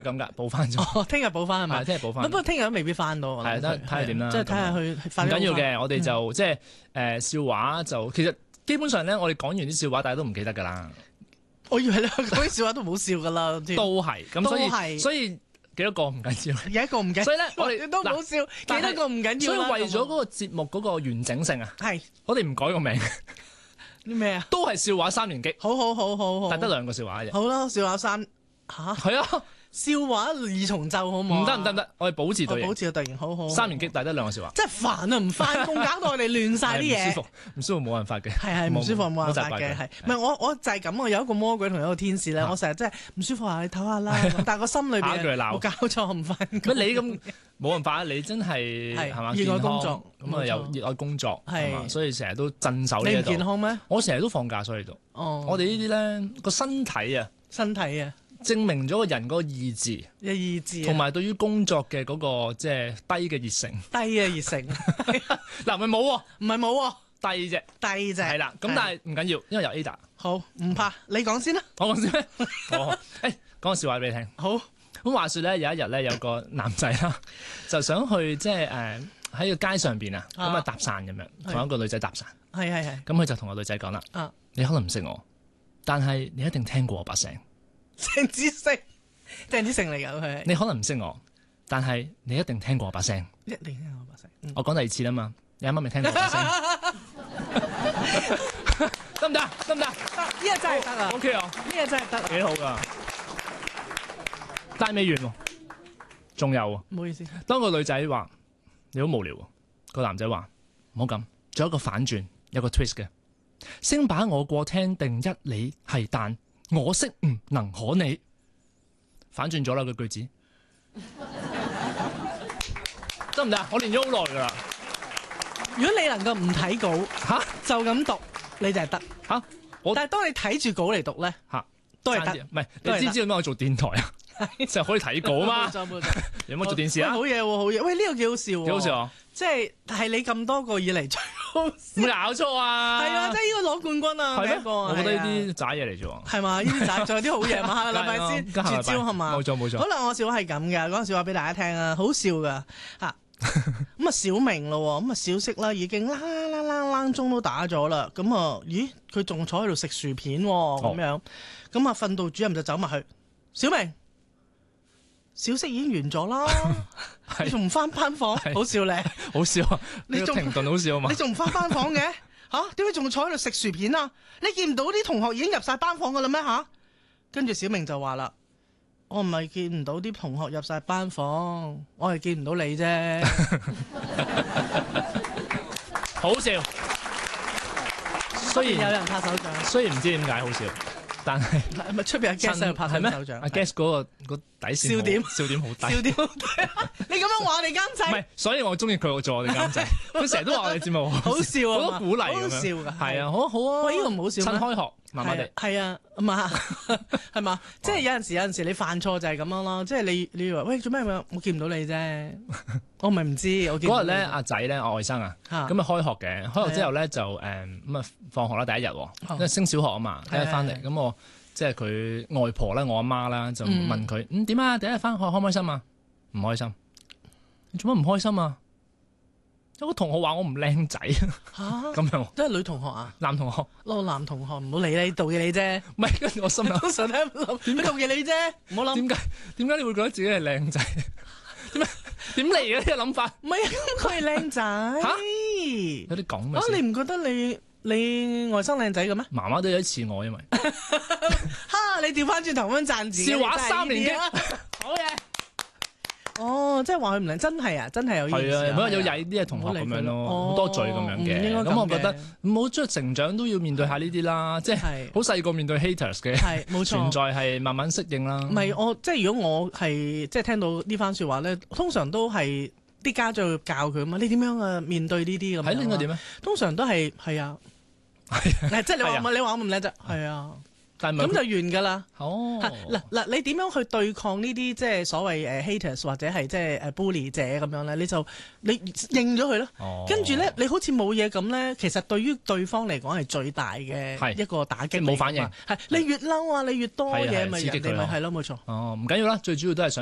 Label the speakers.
Speaker 1: 咁㗎，補翻咗。
Speaker 2: 聽日補翻係咪？
Speaker 1: 聽日補翻。
Speaker 2: 不過聽日都未必翻到。
Speaker 1: 係睇下點啦。
Speaker 2: 即係睇下佢
Speaker 1: 唔緊要嘅，我哋就即係笑話就其實基本上咧，我哋講完啲笑話，大家都唔記得㗎啦。
Speaker 2: 我以為你講啲笑話都唔好笑㗎啦。
Speaker 1: 都係咁，所以幾多個唔緊要。
Speaker 2: 有一個唔緊要。所以咧，我哋都唔好笑，幾多個唔緊要。
Speaker 1: 所以為咗嗰個節目嗰個完整性啊，
Speaker 2: 係
Speaker 1: 我哋唔改個名。
Speaker 2: 啲咩啊？
Speaker 1: 都係笑話三連擊。
Speaker 2: 好，
Speaker 1: 但得2個笑話嘅啫。
Speaker 2: 好啦，笑話3嚇。係
Speaker 1: 啊。
Speaker 2: 笑話二重奏好唔好？
Speaker 1: 唔得，我哋保持隊形。
Speaker 2: 保持個隊形，好。
Speaker 1: 三連擊，但得2個笑話。
Speaker 2: 真係煩啊！唔翻工，搞到我哋亂晒啲嘢。
Speaker 1: 唔舒服冇辦法嘅。
Speaker 2: 係唔舒服冇辦法嘅，係。唔係我就係咁啊！有一個魔鬼同一個天使咧，我成日真係唔舒服啊！你唞下啦。但係個心裏邊冇搞錯唔翻工。
Speaker 1: 你咁冇辦法，你真係係嘛？
Speaker 2: 熱愛工作
Speaker 1: 咁啊，又熱愛工作
Speaker 2: 係
Speaker 1: 嘛，所以成日都鎮守呢一度。
Speaker 2: 你唔健康咩？
Speaker 1: 我成日都放假，所以度。我哋呢啲咧個身體啊。證明咗個人嗰個意志，同埋對於工作嘅嗰個即係低嘅熱誠。嗱，咪冇喎，
Speaker 2: 唔係冇喎，
Speaker 1: 低啫。係啦，咁但係唔緊要，因為有 Ada。
Speaker 2: 好，唔怕，你講先啦。
Speaker 1: 我講先咩？好，講個笑話俾你聽。
Speaker 2: 好。
Speaker 1: 咁話說咧，有一日咧，有個男仔啦，就想去即係喺個街上邊啊，咁啊搭訕咁樣，同一個女仔搭訕。
Speaker 2: 係。
Speaker 1: 咁佢就同個女仔講啦：你可能唔識我，但係你一定聽過我把聲。
Speaker 2: 鄭子誠嚟㗎佢。你
Speaker 1: 可能唔識我，但係你一定聽過我把聲。
Speaker 2: 一定聽過我把聲。
Speaker 1: 我講第2次啦嘛，你啱啱未聽過我把聲？得唔得？
Speaker 2: 呢個真係得啊
Speaker 1: ！OK 啊，
Speaker 2: 呢個真係得，
Speaker 1: 幾好㗎。但係未完喎，仲有喎。
Speaker 2: 唔好意思。當
Speaker 1: 個女仔話你好無聊喎，個男仔話唔好咁，仲有一個反轉，有個 twist 嘅。星把我過聽定一理係但。我識唔能可你，反轉咗啦個句子，得唔得？我練咗好耐噶啦。
Speaker 2: 如果你能夠唔睇稿就咁讀，你就係得但係當你睇住稿嚟讀咧都係得。唔係，你知唔知點解我做電台啊？就可以睇稿嘛。有冇做電視啊？好嘢喎，好嘢！喂，呢個幾好笑喎。
Speaker 1: 幾好笑啊！
Speaker 2: 即係你咁多個以嚟最好笑。
Speaker 1: 冇搞錯啊！
Speaker 2: 係啊，即係呢個攞冠軍啊！
Speaker 1: 係咩？我覺得呢啲渣嘢嚟啫喎。
Speaker 2: 係嘛？呢啲渣仲有啲好嘢嘛？下個禮拜先絕招係嘛？
Speaker 1: 冇錯。
Speaker 2: 可能我笑話係咁嘅，講個笑話俾大家聽啊，好笑噶嚇。咁啊小明咯，咁啊小息啦，已經鐘都打咗啦。咁啊，咦？佢仲坐喺度食薯片喎，咁樣。咁啊，訓導主任就走埋去，小明。小息已經完咗啦，你仲唔翻班房？好笑咧，
Speaker 1: 好笑啊！你仲停頓好笑啊嘛？
Speaker 2: 你仲唔翻班房嘅？點解仲坐喺度食薯片啊？你見唔到啲同學已經入晒班房噶啦咩？跟住小明就話啦：我唔係見唔到啲同學入晒班房，我係見唔到你啫。
Speaker 1: 好笑，雖然
Speaker 2: 有人拍手掌，
Speaker 1: 雖然唔知點解好笑。但係
Speaker 2: 咪出邊阿 Guess 喺度拍手掌？
Speaker 1: 阿 Guess 嗰個底線笑點好低，
Speaker 2: 笑點好低。你咁樣話我哋監製？
Speaker 1: 唔係，所以我中意佢做我哋監製。佢成日都話我哋節目好笑啊，好多鼓勵咁樣。好笑㗎，係啊，好啊。
Speaker 2: 喂，呢個唔好笑。
Speaker 1: 趁開學，麻麻地。
Speaker 2: 係啊，係嘛？即係有陣時你犯錯就係咁樣咯。即係你話喂做咩我見唔到你啫？我咪唔知。
Speaker 1: 嗰日咧，阿仔咧，我外甥啊，咁啊開學嘅，開學之後咧就咁啊放學啦，第一日，因為升小學啊嘛，第一日翻嚟，咁我即係佢外婆啦，我阿媽啦，就問佢點啊？第一日翻學開唔開心啊？唔開心。你做乜唔開心啊？有個同學話我唔靚仔咁樣。
Speaker 2: 都係女同學啊？
Speaker 1: 男同學。
Speaker 2: 男同學唔好理你，妒忌你啫。
Speaker 1: 唔係，跟住我心諗，
Speaker 2: 通常咧點妒忌你啫？唔好諗。
Speaker 1: 點解你會覺得自己係靚仔？點嚟嘅呢個諗法？
Speaker 2: 唔係，佢係靚仔。
Speaker 1: 有啲講咩？
Speaker 2: 你唔覺得你外甥靚仔嘅咩？
Speaker 1: 媽媽都有啲似我，因為
Speaker 2: 你調翻轉頭咁樣讚自己。
Speaker 1: 笑話3年級，
Speaker 2: 好嘢。即係話佢唔靚，真係啊，真係有意思。
Speaker 1: 係啊，可能有曳啲嘅同學咁樣咯，好多罪咁樣嘅。咁我覺得唔好即係成長都要面對下呢啲啦，即係好細個面對 haters 嘅，係冇錯，存在係慢慢適應啦。唔係
Speaker 2: 即係如果我係即係聽到呢番説話咧，通常都係啲家長教佢啊嘛，你點樣啊面對呢啲咁？係應該點咧？通常都係啊，即係你話我唔靚仔，係啊。
Speaker 1: 但係
Speaker 2: 咁就完㗎啦。
Speaker 1: 哦，
Speaker 2: 嗱，你點樣去對抗呢啲即係所謂haters 或者係即係bully 者咁樣咧？你認咗佢咯，跟住咧你好似冇嘢咁咧，其實對於對方嚟講係最大嘅一個打擊。
Speaker 1: 冇反應，
Speaker 2: 係你越嬲啊，你越多嘢咪人哋咪係咯，冇錯。
Speaker 1: 哦，唔緊要啦，最主要都係想。